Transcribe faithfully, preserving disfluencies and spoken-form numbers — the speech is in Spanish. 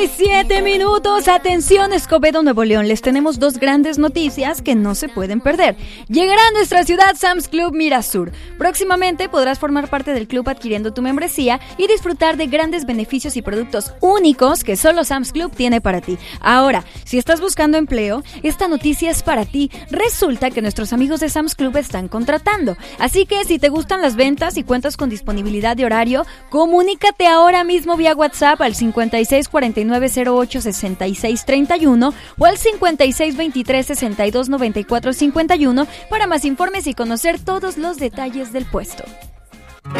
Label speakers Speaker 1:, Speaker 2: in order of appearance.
Speaker 1: Siete minutos, atención Escobedo, Nuevo León, les tenemos dos grandes noticias que no se pueden perder. Llegará a nuestra ciudad Sam's Club Mirasur. Próximamente podrás formar parte del club adquiriendo tu membresía y disfrutar de grandes beneficios y productos únicos que solo Sam's Club tiene para ti. Ahora, si estás buscando empleo, esta noticia es para ti. Resulta que nuestros amigos de Sam's Club están contratando. Así que si te gustan las ventas y cuentas con disponibilidad de horario, comunícate ahora mismo vía WhatsApp al cincuenta y seis cuarenta y nueve cero ocho sesenta y seis treinta y uno o al cincuenta y seis veintitrés sesenta y dos noventa y cuatro cincuenta y uno para más informes y conocer todos los detalles del puesto.